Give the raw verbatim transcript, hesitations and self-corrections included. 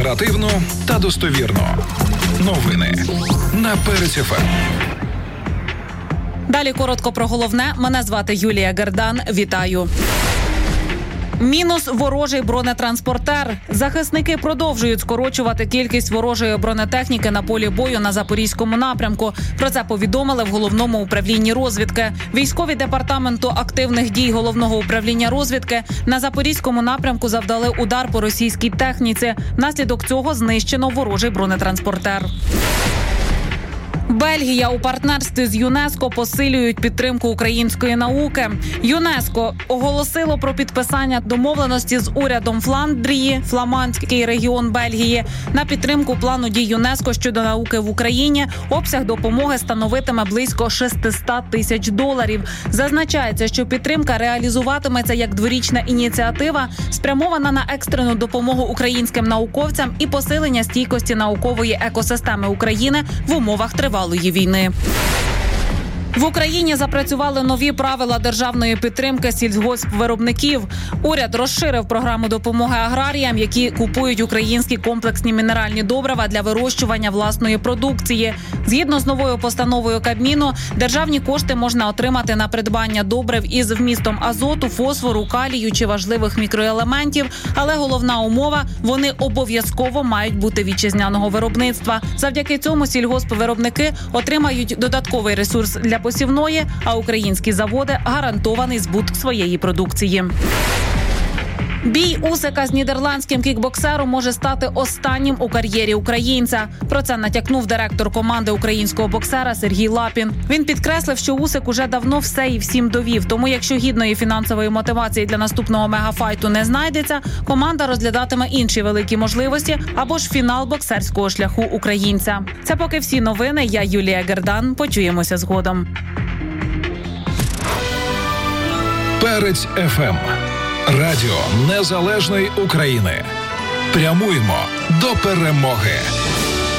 Оперативно та достовірно. Новини на Перець еф ем. Далі коротко про головне. Мене звати Юлія Гердан. Вітаю. Мінус ворожий бронетранспортер. Захисники продовжують скорочувати кількість ворожої бронетехніки на полі бою на Запорізькому напрямку. Про це повідомили в Головному управлінні розвідки. Військові департаменту активних дій Головного управління розвідки на Запорізькому напрямку завдали удар по російській техніці. Внаслідок цього знищено ворожий бронетранспортер. Бельгія у партнерстві з ЮНЕСКО посилюють підтримку української науки. ЮНЕСКО оголосило про підписання домовленості з урядом Фландрії, фламандський регіон Бельгії, на підтримку плану дій ЮНЕСКО щодо науки в Україні. Обсяг допомоги становитиме близько шістсот тисяч доларів. Зазначається, що підтримка реалізуватиметься як дворічна ініціатива, спрямована на екстрену допомогу українським науковцям і посилення стійкості наукової екосистеми України в умовах тривалої війни. В Україні запрацювали нові правила державної підтримки сільгоспвиробників. Уряд розширив програму допомоги аграріям, які купують українські комплексні мінеральні добрива для вирощування власної продукції. Згідно з новою постановою Кабміну, державні кошти можна отримати на придбання добрив із вмістом азоту, фосфору, калію чи важливих мікроелементів, але головна умова – вони обов'язково мають бути вітчизняного виробництва. Завдяки цьому сільгоспвиробники отримають додатковий ресурс для посівної, а українські заводи – гарантований збут своєї продукції. Бій Усика з нідерландським кікбоксером може стати останнім у кар'єрі українця. Про це натякнув директор команди українського боксера Сергій Лапін. Він підкреслив, що Усик уже давно все і всім довів, тому якщо гідної фінансової мотивації для наступного мегафайту не знайдеться, команда розглядатиме інші великі можливості або ж фінал боксерського шляху українця. Це поки всі новини. Я Юлія Гердан. Почуємося згодом. Перець еф ем. Радіо Незалежної України. Прямуємо до перемоги.